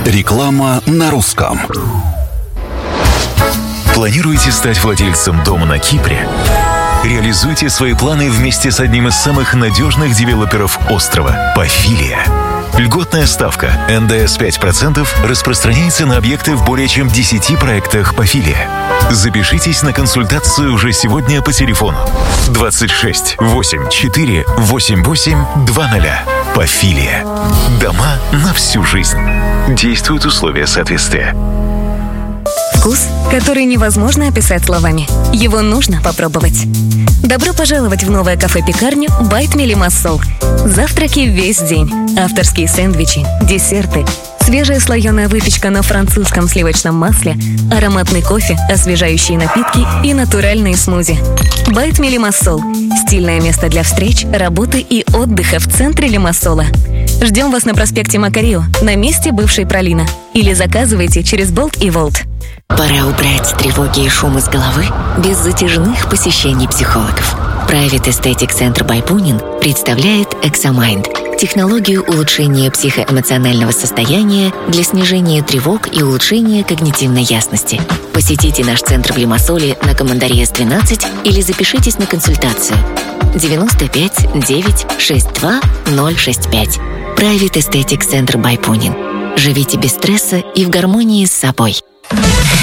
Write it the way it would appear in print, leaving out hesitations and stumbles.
Реклама на русском. Планируете стать владельцем дома на Кипре? Реализуйте свои планы вместе с одним из самых надежных девелоперов острова – Pafilia. Льготная ставка НДС 5% распространяется на объекты в более чем 10 проектах Pafilia. Запишитесь на консультацию уже сегодня по телефону 26 84 88 20. Pafilia. Дома на всю жизнь. Действуют условия соответствия. Вкус, который невозможно описать словами. Его нужно попробовать. Добро пожаловать в новое кафе-пекарню Байт Ми Лимассол. Завтраки весь день, авторские сэндвичи, десерты, свежая слоеная выпечка на французском сливочном масле, ароматный кофе, освежающие напитки и натуральные смузи. Байт Ми Лимассол – стильное место для встреч, работы и отдыха в центре Лимассола. Ждем вас на проспекте Макарио, на месте бывшей Пролина. Или заказывайте через Bolt и Volt. Пора убрать тревоги и шум из головы без затяжных посещений психологов. Private Aesthetic Center by Punin представляет ExaMind – технологию улучшения психоэмоционального состояния для снижения тревог и улучшения когнитивной ясности. Посетите наш центр в Лимассоле на Командария С12 или запишитесь на консультацию 95 9 62 065. Private Aesthetic Center by Punin. Живите без стресса и в гармонии с собой.